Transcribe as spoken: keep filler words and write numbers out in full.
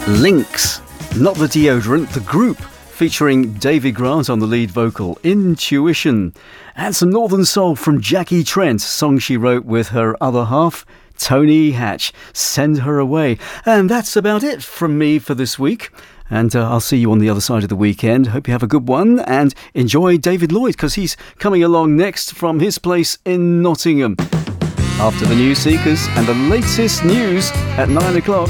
Lynx, not the deodorant, the group, featuring David Grant on the lead vocal, Intuition. And some Northern Soul from Jackie Trent, song she wrote with her other half, Tony Hatch, Send Her Away. And that's about it from me for this week. And uh, I'll see you on the other side of the weekend. Hope you have a good one and enjoy David Lloyd, because he's coming along next from his place in Nottingham. After the News Seekers and the latest news at nine o'clock.